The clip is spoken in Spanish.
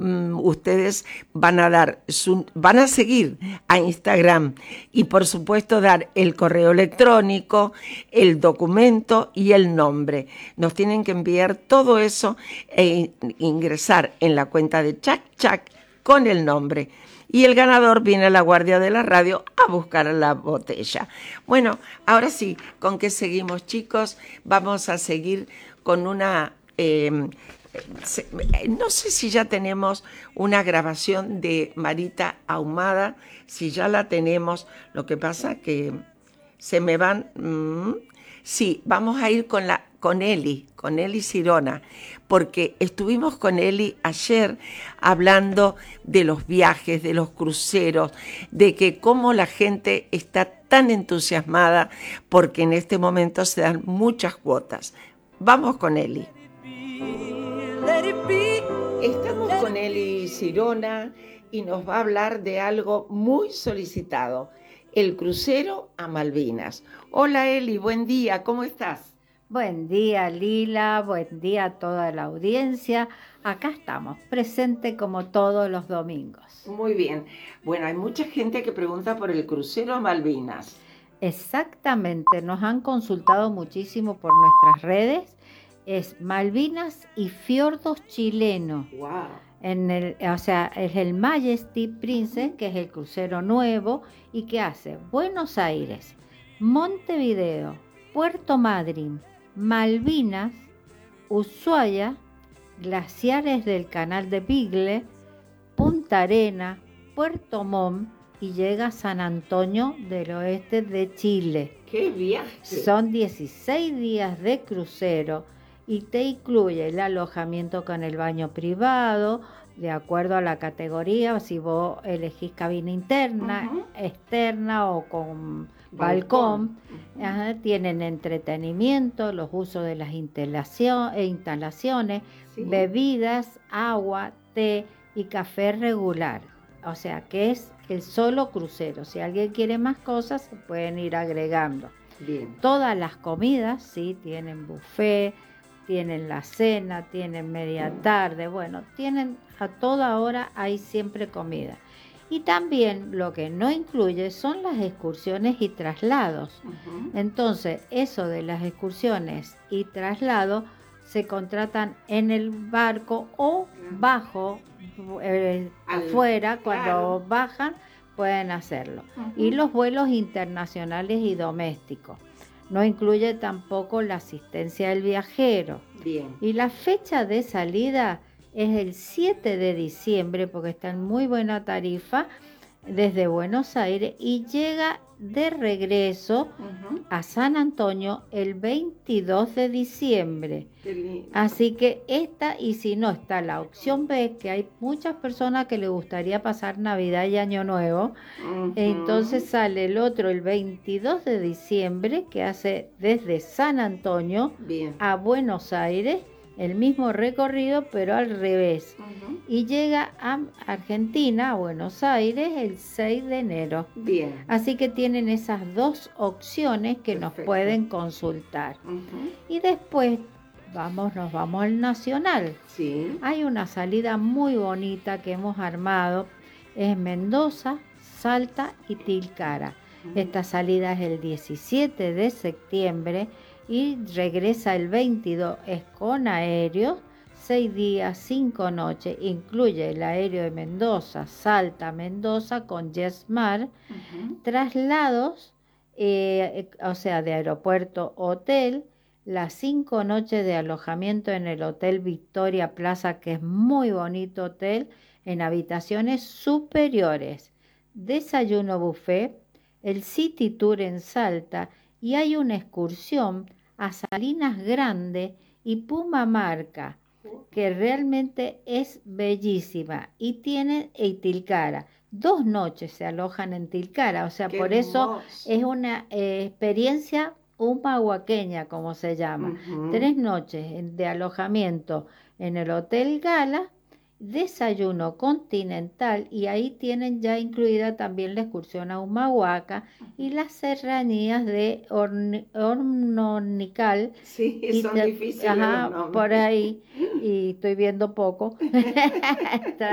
ustedes van a seguir a Instagram y por supuesto dar el correo electrónico, el documento y el nombre. Nos tienen que enviar todo eso e ingresar en la cuenta de Chac Chac con el nombre. Y el ganador viene a la guardia de la radio a buscar la botella. Bueno, ahora sí, ¿con qué seguimos, chicos? Vamos a seguir con una... no sé si ya tenemos una grabación de Marita Ahumada. Si ya la tenemos, lo que pasa que se me van... Sí, vamos a ir con Eli Sirona, porque estuvimos con Eli ayer hablando de los viajes, de los cruceros, de que cómo la gente está tan entusiasmada porque en este momento se dan muchas cuotas. Vamos con Eli. Estamos con Eli Sirona y nos va a hablar de algo muy solicitado, el crucero a Malvinas. Hola Eli, buen día, ¿cómo estás? Buen día Lila, buen día a toda la audiencia. Acá estamos, presente como todos los domingos. Muy bien. Bueno, hay mucha gente que pregunta por el crucero a Malvinas. Exactamente, nos han consultado muchísimo por nuestras redes. Es Malvinas y fiordos chilenos. Wow. Es el Majesty Princess, que es el crucero nuevo y que hace Buenos Aires, Montevideo, Puerto Madryn, Malvinas, Ushuaia, glaciares del Canal de Beagle, Punta Arena, Puerto Montt y llega a San Antonio del Oeste de Chile. ¡Qué viaje! Son 16 días de crucero y te incluye el alojamiento con el baño privado, de acuerdo a la categoría, si vos elegís cabina interna, externa o con balcón. Tienen entretenimiento, los usos de las instalaciones, sí. Bebidas, agua, té y café regular. O sea que es el solo crucero. Si alguien quiere más cosas, se pueden ir agregando. Bien. Todas las comidas, sí, tienen buffet, tienen la cena, tienen media tarde, bueno, tienen a toda hora, hay siempre comida. Y también lo que no incluye son las excursiones y traslados. Entonces, eso de las excursiones y traslados se contratan en el barco o bajo, afuera, cuando bajan pueden hacerlo. Y los vuelos internacionales y domésticos. No incluye tampoco la asistencia del viajero. Bien. Y la fecha de salida es el 7 de diciembre, porque está en muy buena tarifa, desde Buenos Aires, y llega de regreso a San Antonio el 22 de diciembre. Así que y si no, está la opción B, que hay muchas personas que les gustaría pasar Navidad y Año Nuevo. Entonces sale el otro el 22 de diciembre, que hace desde San Antonio a Buenos Aires, el mismo recorrido, pero al revés. Y llega a Argentina, a Buenos Aires, el 6 de enero. Bien. Así que tienen esas dos opciones que nos pueden consultar. Y después nos vamos al Nacional. Sí. Hay una salida muy bonita que hemos armado. Es Mendoza, Salta y Tilcara. Esta salida es el 17 de septiembre y regresa el 22, es con aéreo, 6 días, 5 noches, incluye el aéreo de Mendoza, Salta, Mendoza con JetSmart, traslados, de aeropuerto, hotel, las 5 noches de alojamiento en el Hotel Victoria Plaza, que es muy bonito hotel, en habitaciones superiores, desayuno buffet, el City Tour en Salta, y hay una excursión a Salinas Grande y Pumamarca, que realmente es bellísima, y tienen Tilcara. 2 noches se alojan en Tilcara, o sea, por eso es una experiencia humahuaqueña, como se llama. 3 noches de alojamiento en el Hotel Gala, desayuno continental, y ahí tienen ya incluida también la excursión a Humahuaca y las serranías de Hornonical. Sí, son difíciles los nombres. Por ahí, y estoy viendo poco.